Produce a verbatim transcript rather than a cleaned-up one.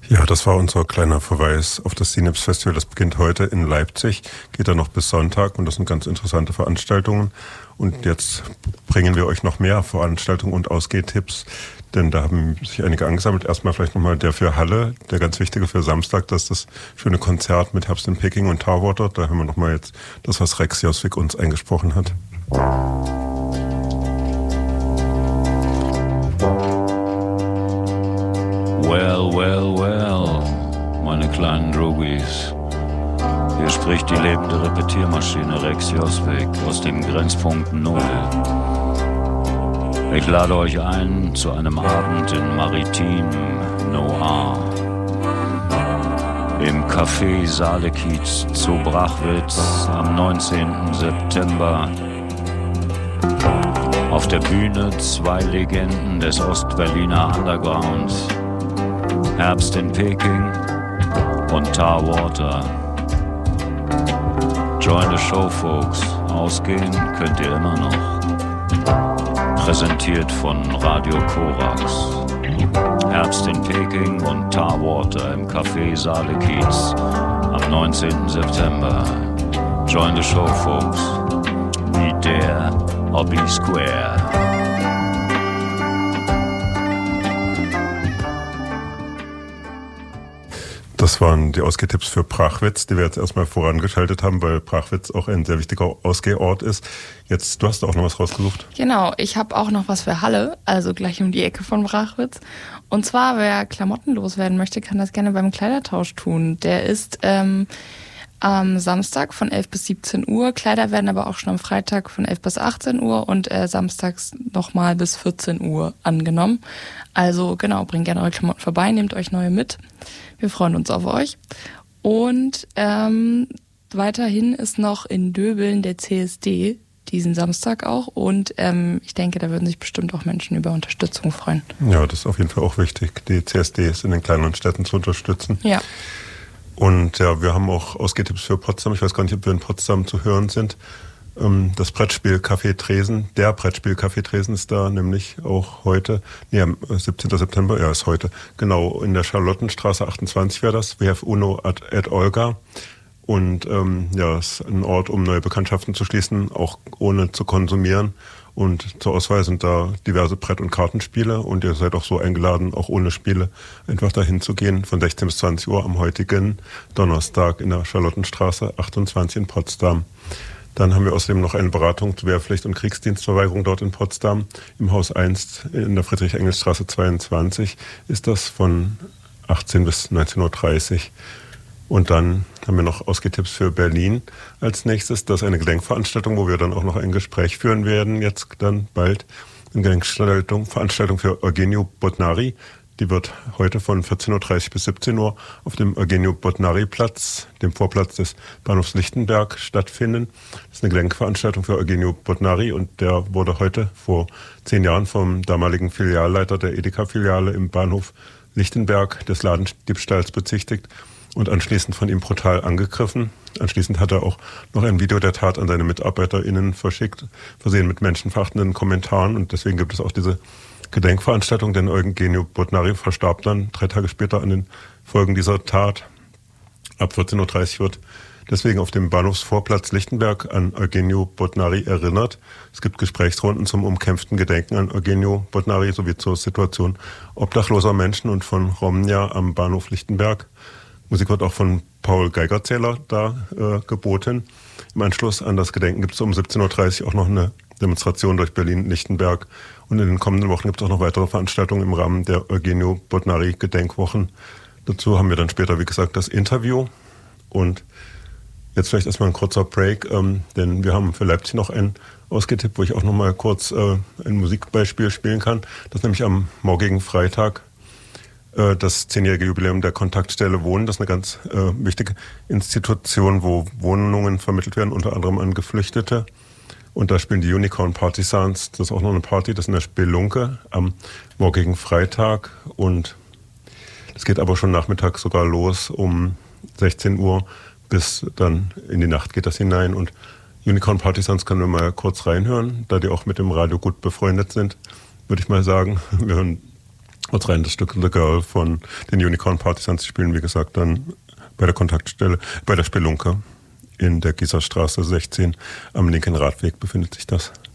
Ja, das war unser kleiner Verweis auf das Synapse Festival. Das beginnt heute in Leipzig, geht dann noch bis Sonntag und das sind ganz interessante Veranstaltungen. Und jetzt bringen wir euch noch mehr Veranstaltungen und Ausgehtipps, denn da haben sich einige angesammelt. Erstmal vielleicht nochmal der für Halle, der ganz wichtige für Samstag, das ist das schöne Konzert mit Herbst in Peking und Tarwater. Da haben wir nochmal jetzt das, was Rex Josvik uns eingesprochen hat. Well, well, well, meine kleinen Drogies. Hier spricht die lebende Repetiermaschine Rex Josvik aus dem Grenzpunkt Null. Ich lade euch ein zu einem Abend in Maritim Noir. Im Café Saalekiez zu Brachwitz am neunzehnten September. Auf der Bühne zwei Legenden des Ostberliner Underground. Herbst in Peking und Tarwater. Join the show, folks. Ausgehen könnt ihr immer noch. Präsentiert von Radio Korax. Herbst in Peking und Tarwater im Café Saalekiez am neunzehnten September. Join the show, folks. Be there or be square. Das waren die Ausgehtipps für Brachwitz, die wir jetzt erstmal vorangeschaltet haben, weil Brachwitz auch ein sehr wichtiger Ausgehort ist. Jetzt, du hast auch noch was rausgesucht. Genau, ich habe auch noch was für Halle, also gleich um die Ecke von Brachwitz. Und zwar, wer Klamotten loswerden möchte, kann das gerne beim Kleidertausch tun. Der ist ähm, am Samstag von elf bis siebzehn Uhr. Kleider werden aber auch schon am Freitag von elf bis achtzehn Uhr und äh, samstags nochmal bis vierzehn Uhr angenommen. Also genau, bringt gerne eure Klamotten vorbei, nehmt euch neue mit. Wir freuen uns auf euch. Und ähm, weiterhin ist noch in Döbeln der C S D, diesen Samstag auch. Und ähm, ich denke, da würden sich bestimmt auch Menschen über Unterstützung freuen. Ja, das ist auf jeden Fall auch wichtig, die C S Ds in den kleineren Städten zu unterstützen. Ja. Und ja, wir haben auch Ausgehtipps für Potsdam. Ich weiß gar nicht, ob wir in Potsdam zu hören sind. Das Brettspiel Café Tresen, der Brettspiel Café Tresen ist da nämlich auch heute, nee, am siebzehnten September, ja, ist heute, genau, in der Charlottenstraße achtundzwanzig wäre das, W F Uno at, at Olga. Und ähm, ja, es ist ein Ort, um neue Bekanntschaften zu schließen, auch ohne zu konsumieren. Und zur Auswahl sind da diverse Brett- und Kartenspiele und ihr seid auch so eingeladen, auch ohne Spiele, einfach dahin zu gehen, von sechzehn bis zwanzig Uhr am heutigen Donnerstag in der Charlottenstraße achtundzwanzig in Potsdam. Dann haben wir außerdem noch eine Beratung zur Wehrpflicht und Kriegsdienstverweigerung dort in Potsdam. Im Haus eins in der Friedrich-Engels-Straße zweiundzwanzig ist das von achtzehn bis neunzehn Uhr dreißig. Und dann haben wir noch Ausgehtipps für Berlin als nächstes. Das ist eine Gedenkveranstaltung, wo wir dann auch noch ein Gespräch führen werden, jetzt dann bald. Eine Gedenkveranstaltung Veranstaltung für Eugenio Bodnari. Die wird heute von vierzehn Uhr dreißig bis siebzehn Uhr auf dem Eugenio-Bodnari-Platz, dem Vorplatz des Bahnhofs Lichtenberg, stattfinden. Das ist eine Gedenkveranstaltung für Eugenio Bodnari und der wurde heute vor zehn Jahren vom damaligen Filialleiter der Edeka-Filiale im Bahnhof Lichtenberg des Ladendiebstahls bezichtigt und anschließend von ihm brutal angegriffen. Anschließend hat er auch noch ein Video der Tat an seine MitarbeiterInnen verschickt, versehen mit menschenverachtenden Kommentaren und deswegen gibt es auch diese Gedenkveranstaltung, denn Eugenio Bodnari verstarb dann drei Tage später an den Folgen dieser Tat. Ab vierzehn Uhr dreißig wird deswegen auf dem Bahnhofsvorplatz Lichtenberg an Eugenio Bodnari erinnert. Es gibt Gesprächsrunden zum umkämpften Gedenken an Eugenio Bodnari sowie zur Situation obdachloser Menschen und von Romnia am Bahnhof Lichtenberg. Musik wird auch von Paul Geigerzähler da äh, geboten. Im Anschluss an das Gedenken gibt es um siebzehn Uhr dreißig auch noch eine Demonstration durch Berlin-Lichtenberg. Und in den kommenden Wochen gibt es auch noch weitere Veranstaltungen im Rahmen der Eugenio Bodnari Gedenkwochen. Dazu haben wir dann später, wie gesagt, das Interview. Und jetzt vielleicht erstmal ein kurzer Break, ähm, denn wir haben für Leipzig noch einen ausgetippt, wo ich auch noch mal kurz äh, ein Musikbeispiel spielen kann. Das ist nämlich am morgigen Freitag äh, das zehnjährige Jubiläum der Kontaktstelle Wohnen. Das ist eine ganz äh, wichtige Institution, wo Wohnungen vermittelt werden, unter anderem an Geflüchtete. Und da spielen die Unicorn Partisans, das ist auch noch eine Party, das ist in der Spelunke am morgigen Freitag. Und es geht aber schon nachmittags sogar los, um sechzehn Uhr bis dann in die Nacht geht das hinein. Und Unicorn Partisans können wir mal kurz reinhören, da die auch mit dem Radio gut befreundet sind, würde ich mal sagen. Wir hören als rein das Stück The Girl von den Unicorn Partisans. Die spielen, wie gesagt, dann bei der Kontaktstelle, bei der Spelunke in der Gießerstraße sechzehn am linken Radweg befindet sich das.